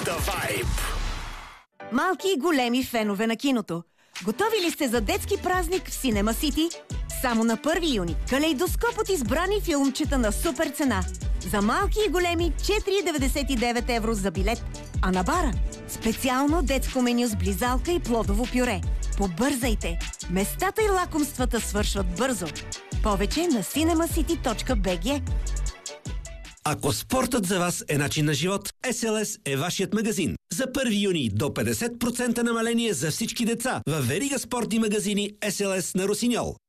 the vibe. Малки и големи фенове на киното. Готови ли сте за детски празник в Cinema City? Само на 1 юни калейдоскоп от избрани филмчета на супер цена. За малки и големи 4,99 евро за билет. А на бара специално детско меню с близалка и плодово пюре. Побързайте! Местата и лакомствата свършват бързо. Повече на cinemacity.bg. Ако спортът за вас е начин на живот, SLS е вашият магазин. За 1 юни до 50% намаление за всички деца във верига спортни магазини SLS на Росиньол.